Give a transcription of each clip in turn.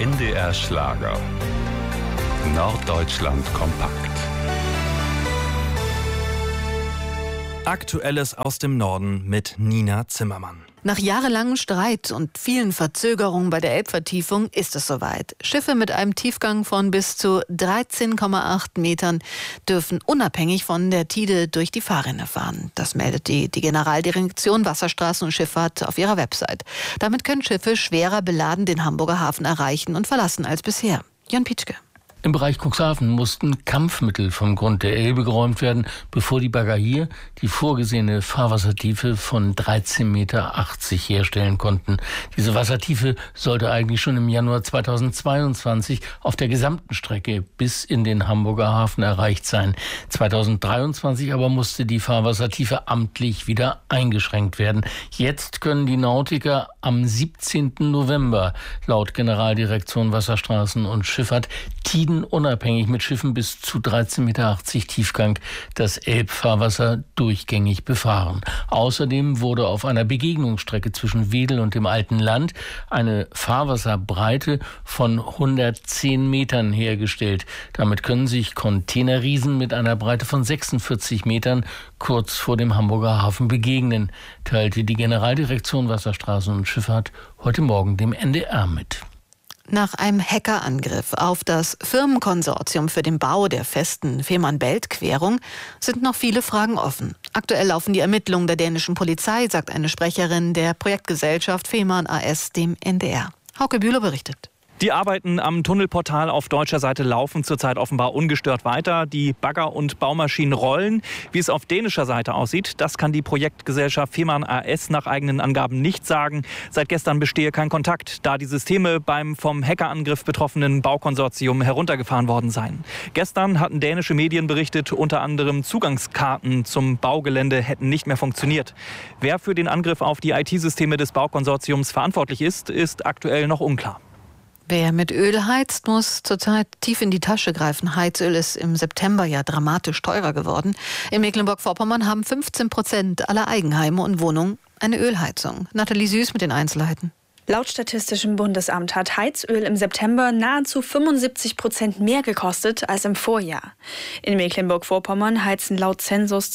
NDR Schlager. Norddeutschland kompakt. Aktuelles aus dem Norden mit Nina Zimmermann. Nach jahrelangem Streit und vielen Verzögerungen bei der Elbvertiefung ist es soweit. Schiffe mit einem Tiefgang von bis zu 13,8 Metern dürfen unabhängig von der Tide durch die Fahrrinne fahren. Das meldet die Generaldirektion Wasserstraßen und Schifffahrt auf ihrer Website. Damit können Schiffe schwerer beladen den Hamburger Hafen erreichen und verlassen als bisher. Jan Pietschke. Im Bereich Cuxhaven mussten Kampfmittel vom Grund der Elbe geräumt werden, bevor die Bagger hier die vorgesehene Fahrwassertiefe von 13,80 Meter herstellen konnten. Diese Wassertiefe sollte eigentlich schon im Januar 2022 auf der gesamten Strecke bis in den Hamburger Hafen erreicht sein. 2023 aber musste die Fahrwassertiefe amtlich wieder eingeschränkt werden. Jetzt können die Nautiker am 17. November laut Generaldirektion Wasserstraßen und Schifffahrt unabhängig mit Schiffen bis zu 13,80 Meter Tiefgang das Elbfahrwasser durchgängig befahren. Außerdem wurde auf einer Begegnungsstrecke zwischen Wedel und dem Alten Land eine Fahrwasserbreite von 110 Metern hergestellt. Damit können sich Containerriesen mit einer Breite von 46 Metern kurz vor dem Hamburger Hafen begegnen, teilte die Generaldirektion Wasserstraßen und Schifffahrt heute Morgen dem NDR mit. Nach einem Hackerangriff auf das Firmenkonsortium für den Bau der festen Fehmarn-Belt-Querung sind noch viele Fragen offen. Aktuell laufen die Ermittlungen der dänischen Polizei, sagt eine Sprecherin der Projektgesellschaft Fehmarn AS dem NDR. Hauke Bühler berichtet. Die Arbeiten am Tunnelportal auf deutscher Seite laufen zurzeit offenbar ungestört weiter. Die Bagger und Baumaschinen rollen. Wie es auf dänischer Seite aussieht, das kann die Projektgesellschaft Fehmarn AS nach eigenen Angaben nicht sagen. Seit gestern bestehe kein Kontakt, da die Systeme beim vom Hackerangriff betroffenen Baukonsortium heruntergefahren worden seien. Gestern hatten dänische Medien berichtet, unter anderem Zugangskarten zum Baugelände hätten nicht mehr funktioniert. Wer für den Angriff auf die IT-Systeme des Baukonsortiums verantwortlich ist, ist aktuell noch unklar. Wer mit Öl heizt, muss zurzeit tief in die Tasche greifen. Heizöl ist im September ja dramatisch teurer geworden. In Mecklenburg-Vorpommern haben 15% aller Eigenheime und Wohnungen eine Ölheizung. Nathalie Süß mit den Einzelheiten. Laut Statistischem Bundesamt hat Heizöl im September nahezu 75% mehr gekostet als im Vorjahr. In Mecklenburg-Vorpommern heizen laut Zensus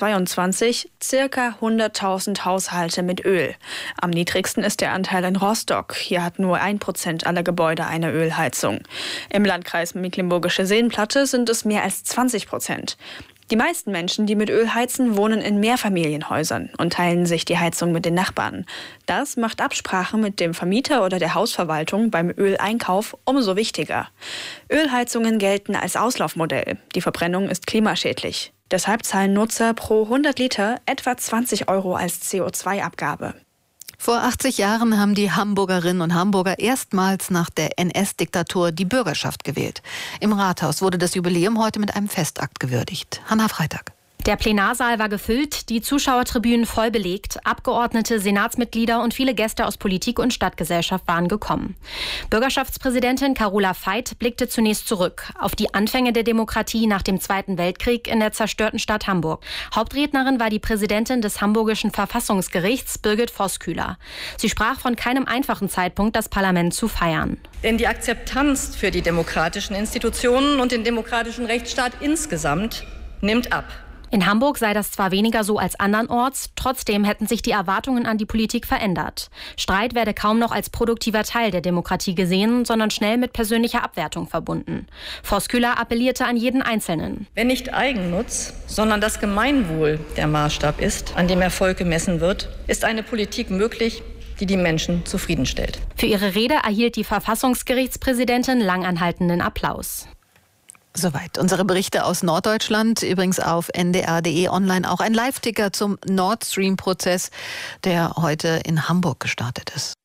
2022 ca. 100.000 Haushalte mit Öl. Am niedrigsten ist der Anteil in Rostock. Hier hat nur 1% aller Gebäude eine Ölheizung. Im Landkreis Mecklenburgische Seenplatte sind es mehr als 20%. Die meisten Menschen, die mit Öl heizen, wohnen in Mehrfamilienhäusern und teilen sich die Heizung mit den Nachbarn. Das macht Absprache mit dem Vermieter oder der Hausverwaltung beim Öleinkauf umso wichtiger. Ölheizungen gelten als Auslaufmodell. Die Verbrennung ist klimaschädlich. Deshalb zahlen Nutzer pro 100 Liter etwa 20 € als CO2-Abgabe. Vor 80 Jahren haben die Hamburgerinnen und Hamburger erstmals nach der NS-Diktatur die Bürgerschaft gewählt. Im Rathaus wurde das Jubiläum heute mit einem Festakt gewürdigt. Hanna Freitag. Der Plenarsaal war gefüllt, die Zuschauertribünen voll belegt. Abgeordnete, Senatsmitglieder und viele Gäste aus Politik und Stadtgesellschaft waren gekommen. Bürgerschaftspräsidentin Carola Veit blickte zunächst zurück auf die Anfänge der Demokratie nach dem Zweiten Weltkrieg in der zerstörten Stadt Hamburg. Hauptrednerin war die Präsidentin des Hamburgischen Verfassungsgerichts, Birgit Voskuiler. Sie sprach von keinem einfachen Zeitpunkt, das Parlament zu feiern. Denn die Akzeptanz für die demokratischen Institutionen und den demokratischen Rechtsstaat insgesamt nimmt ab. In Hamburg sei das zwar weniger so als andernorts, trotzdem hätten sich die Erwartungen an die Politik verändert. Streit werde kaum noch als produktiver Teil der Demokratie gesehen, sondern schnell mit persönlicher Abwertung verbunden. Voskuiler appellierte an jeden Einzelnen. Wenn nicht Eigennutz, sondern das Gemeinwohl der Maßstab ist, an dem Erfolg gemessen wird, ist eine Politik möglich, die die Menschen zufriedenstellt. Für ihre Rede erhielt die Verfassungsgerichtspräsidentin langanhaltenden Applaus. Soweit unsere Berichte aus Norddeutschland. Übrigens auf ndr.de online auch ein Live-Ticker zum Nord Stream-Prozess, der heute in Hamburg gestartet ist.